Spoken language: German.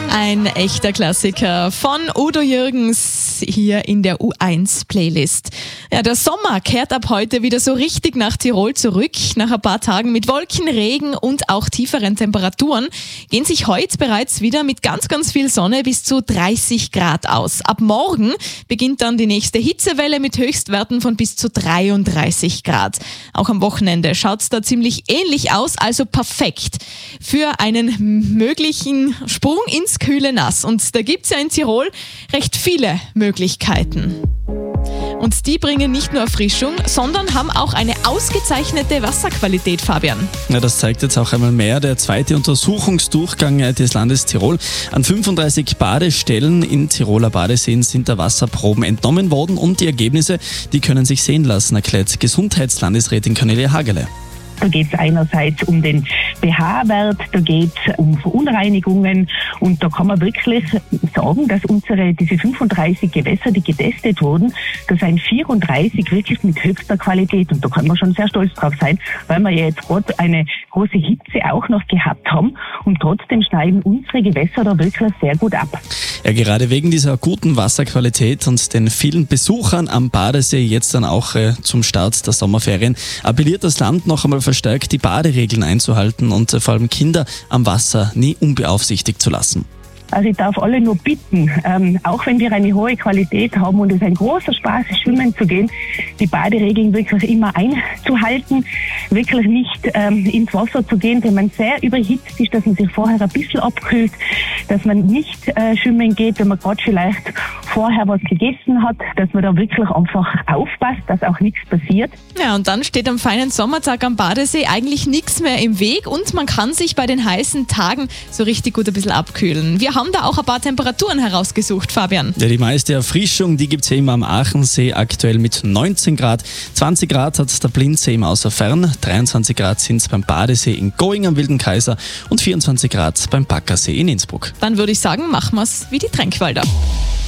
Ein echter Klassiker von Udo Jürgens hier in der U1-Playlist. Ja, der Sommer kehrt ab heute wieder so richtig nach Tirol zurück. Nach ein paar Tagen mit Wolken, Regen und auch tieferen Temperaturen gehen sich heute bereits wieder mit ganz, ganz viel Sonne bis zu 30 Grad aus. Ab morgen beginnt dann die nächste Hitzewelle mit Höchstwerten von bis zu 33 Grad. Auch am Wochenende schaut es da ziemlich ähnlich aus, also perfekt für einen möglichen Sprung ins kühle Nass. Und da gibt es ja in Tirol recht viele Möglichkeiten. Und die bringen nicht nur Erfrischung, sondern haben auch eine ausgezeichnete Wasserqualität, Fabian. Ja, das zeigt jetzt auch einmal mehr der zweite Untersuchungsdurchgang des Landes Tirol. An 35 Badestellen in Tiroler Badeseen sind da Wasserproben entnommen worden und die Ergebnisse, die können sich sehen lassen, erklärt Gesundheitslandesrätin Cornelia Hagerle. Da geht es einerseits um den pH-Wert, da geht es um Verunreinigungen und da kann man wirklich sagen, dass diese 35 Gewässer, die getestet wurden, da sind 34 wirklich mit höchster Qualität und da kann man schon sehr stolz drauf sein, weil wir ja jetzt gerade eine große Hitze auch noch gehabt haben und trotzdem schneiden unsere Gewässer da wirklich sehr gut ab. Ja, gerade wegen dieser guten Wasserqualität und den vielen Besuchern am Badesee jetzt dann auch zum Start der Sommerferien appelliert das Land noch einmal verstärkt, die Baderegeln einzuhalten und vor allem Kinder am Wasser nie unbeaufsichtigt zu lassen. Also ich darf alle nur bitten, auch wenn wir eine hohe Qualität haben und es ein großer Spaß ist, schwimmen zu gehen, die Baderegeln wirklich immer einzuhalten, wirklich nicht ins Wasser zu gehen, wenn man sehr überhitzt ist, dass man sich vorher ein bisschen abkühlt, dass man nicht schwimmen geht, wenn man gerade vielleicht vorher was gegessen hat, dass man da wirklich einfach aufpasst, dass auch nichts passiert. Ja, und dann steht am feinen Sommertag am Badesee eigentlich nichts mehr im Weg und man kann sich bei den heißen Tagen so richtig gut ein bisschen abkühlen. Wir haben da auch ein paar Temperaturen herausgesucht, Fabian. Ja, die meiste Erfrischung, die gibt es ja immer am Aachensee, aktuell mit 19 Grad. 20 Grad hat der Blindsee im Außerfern, 23 Grad sind es beim Badesee in Going am Wilden Kaiser und 24 Grad beim Baggersee in Innsbruck. Dann würde ich sagen, machen wir es wie die Tränkwalder.